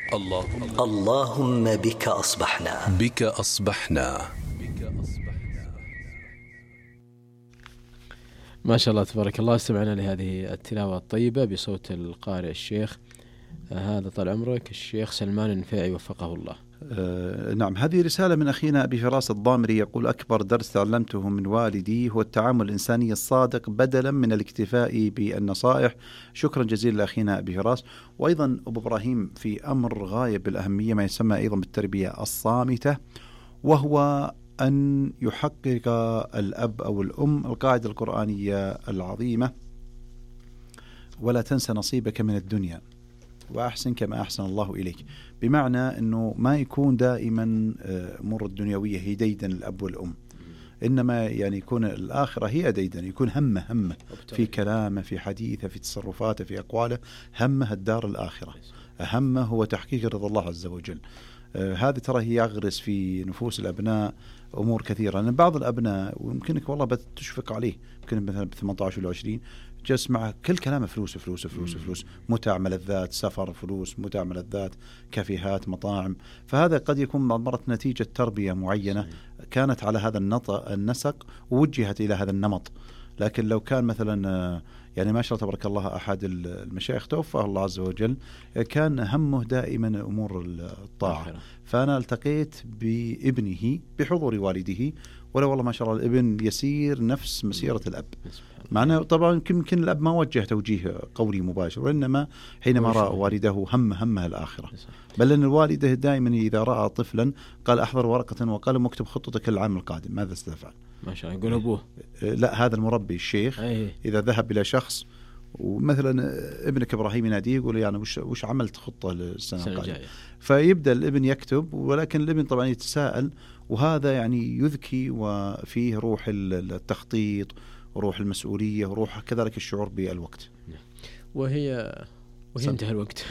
اللهم بك أصبحنا. بك أصبحنا. ما شاء الله تبارك الله. استمعنا لهذه التلاوة الطيبة بصوت القارئ الشيخ هذا طال عمرك الشيخ سلمان النفيعي وفقه الله. نعم، هذه رسالة من أخينا أبي فراس الضامري يقول: أكبر درس تعلمته من والدي هو التعامل الإنساني الصادق بدلا من الاكتفاء بالنصائح. شكرا جزيلا لأخينا أبي فراس. وأيضا أبو إبراهيم في أمر غاية بالأهمية ما يسمى أيضا بالتربية الصامتة، وهو أن يحقق الأب أو الأم القاعدة القرآنية العظيمة: ولا تنسى نصيبك من الدنيا وأحسن كما أحسن الله إليك. بمعنى أنه ما يكون دائما أمور الدنيوية هي ديدن الأب والأم، إنما يعني يكون الآخرة هي ديدن، يكون همه في كلامه، في حديثه، في تصرفاته، في أقواله، همه الدار الآخرة، همه هو تحقيق رضا الله عز وجل. هذه ترى هي يغرس في نفوس الأبناء أمور كثيرة. لأن بعض الأبناء ويمكنك والله بتشفق عليه، يمكن مثلا ب 18 ولا 20 جلس مع كل كلامه فلوس فلوس فلوس فلوس، متع ملذات، سفر، فلوس، متع ملذات، كافيهات، مطاعم. فهذا قد يكون بعض مرات نتيجة تربية معينة كانت على هذا النسق ووجهت إلى هذا النمط. لكن لو كان مثلا يعني ما شاء الله تبارك الله أحد المشايخ توفاه الله عز وجل كان همه دائما أمور الطاعة، فأنا التقيت بابنه بحضور والده، ولا والله ما شاء الله الابن يسير نفس مسيرة الأب. معناه طبعا يمكن الأب ما وجه توجيه قولي مباشر، وإنما حينما رأى والده همه الآخرة. بل أن الوالده دائما إذا رأى طفلا قال: أحضر ورقة وقلم واكتب خطتك العام القادم، ماذا ستفعل؟ ما شاء الله. يقول أبوه لا، هذا المربي الشيخ إذا ذهب إلى شخص ومثلا ابنك إبراهيم يناديه يقول: يعني وش عملت خطة للسنة القادمة؟ فيبدأ الابن يكتب، ولكن الابن طبعا يتساءل، وهذا يعني يذكي وفيه روح التخطيط وروح المسؤولية وروح كذلك الشعور بالوقت. وهي انتهى الوقت.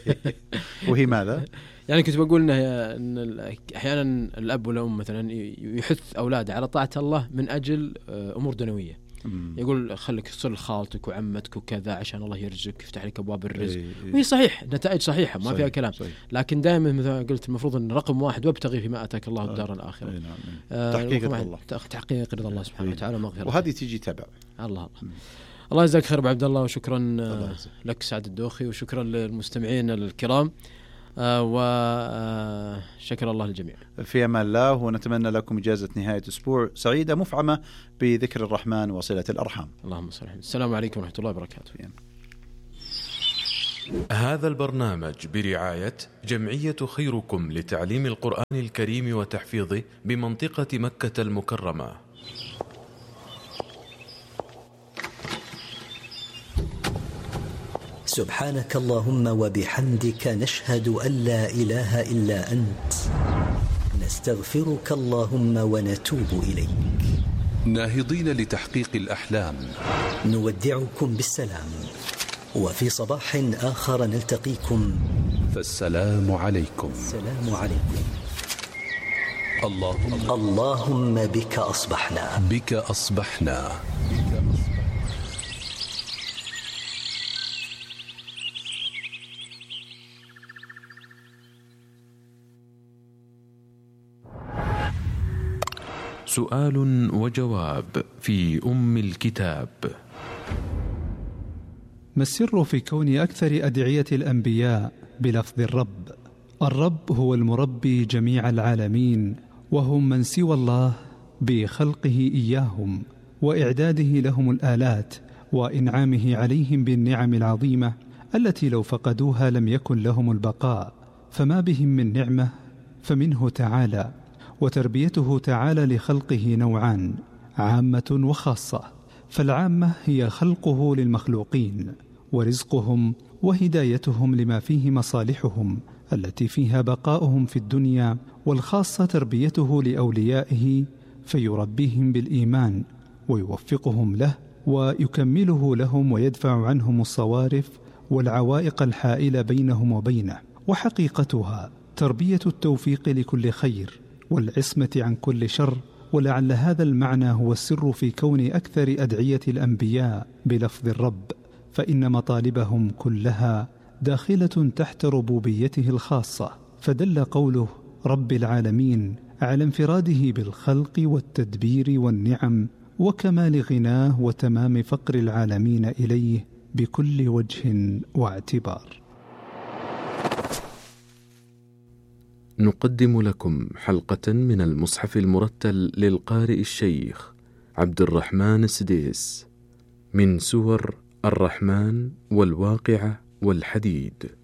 وهي ماذا؟ يعني كنت بقول إن أحيانا الأب والأم مثلا يحث أولاده على طاعة الله من أجل أمور دنيوية. يقول: خليك تصل خالتك وعمتك وكذا عشان الله يرزقك، يفتح لك أبواب الرزق. وهي صحيح، نتائج صحيحة ما فيها كلام. لكن دائما مثل قلت المفروض أن رقم واحد: وابتغي فيما أتاك الله الدار الآخرة. تحقيق رضا الله، تحقيق رضا الله سبحانه وتعالى ومغفرته. وهذه تيجي تبع الله يجزاك خير أبو عبد الله، وشكرا لك سعد الدوخي، وشكرا للمستمعين الكرام، وشكر الله للجميع. في أمان الله، ونتمنى لكم إجازة نهاية أسبوع سعيدة مفعمة بذكر الرحمن وصلة الأرحام. اللهم صل على. السلام عليكم ورحمة الله وبركاته. هذا البرنامج برعاية جمعية خيركم لتعليم القرآن الكريم وتحفيظه بمنطقة مكة المكرمة. سبحانك اللهم وبحمدك، نشهد أن لا إله إلا أنت، نستغفرك اللهم ونتوب إليك. ناهضين لتحقيق الأحلام، نودعكم بالسلام، وفي صباح آخر نلتقيكم، فالسلام عليكم. السلام عليكم. اللهم بك أصبحنا. بك أصبحنا. سؤال وجواب في أم الكتاب. ما السر في كون أكثر أدعية الأنبياء بلفظ الرب؟ الرب هو المربي جميع العالمين، وهم من سوى الله بخلقه إياهم وإعداده لهم الآلات وإنعامه عليهم بالنعم العظيمة التي لو فقدوها لم يكن لهم البقاء. فما بهم من نعمة فمنه تعالى، وتربيته تعالى لخلقه نوعان: عامة وخاصة. فالعامة هي خلقه للمخلوقين ورزقهم وهدايتهم لما فيه مصالحهم التي فيها بقاؤهم في الدنيا، والخاصة تربيته لأوليائه فيربيهم بالإيمان ويوفقهم له ويكمله لهم ويدفع عنهم الصوارف والعوائق الحائلة بينهم وبينه. وحقيقتها تربية التوفيق لكل خير والعصمة عن كل شر. ولعل هذا المعنى هو السر في كون أكثر أدعية الأنبياء بلفظ الرب، فإن مطالبهم كلها داخلة تحت ربوبيته الخاصة، فدل قوله رب العالمين على انفراده بالخلق والتدبير والنعم وكمال غناه وتمام فقر العالمين إليه بكل وجه واعتبار. نقدم لكم حلقة من المصحف المرتل للقارئ الشيخ عبد الرحمن السديس من سور الرحمن والواقعة والحديد.